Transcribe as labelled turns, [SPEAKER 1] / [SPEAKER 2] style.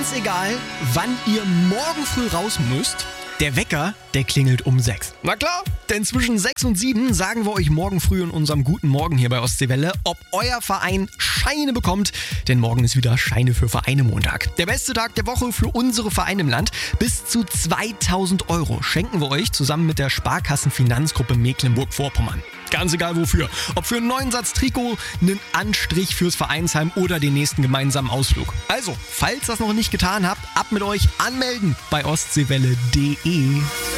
[SPEAKER 1] ganz egal, wann ihr morgen früh raus müsst. Der Wecker, der klingelt um 6. Na klar, denn zwischen 6 und 7 sagen wir euch morgen früh in unserem Guten Morgen hier bei Ostseewelle, ob euer Verein Scheine bekommt. Denn morgen ist wieder Scheine für Vereine Montag. Der beste Tag der Woche für unsere Vereine im Land. Bis zu 2.000 € schenken wir euch zusammen mit der Sparkassenfinanzgruppe Mecklenburg-Vorpommern. Ganz egal wofür. Ob für einen neuen Satz Trikot, einen Anstrich fürs Vereinsheim oder den nächsten gemeinsamen Ausflug. Also, falls das noch nicht getan habt, ab mit euch anmelden bei ostseewelle.de.